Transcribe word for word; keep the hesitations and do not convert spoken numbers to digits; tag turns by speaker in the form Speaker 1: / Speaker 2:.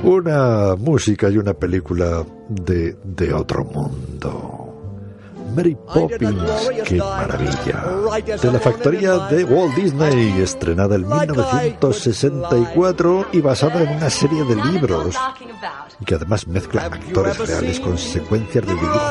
Speaker 1: Una música y una película de, de otro mundo. Mary Poppins, qué maravilla. De la factoría de Walt Disney, estrenada en mil novecientos sesenta y cuatro y basada en una serie de libros, y que además mezcla actores reales con secuencias de dibujo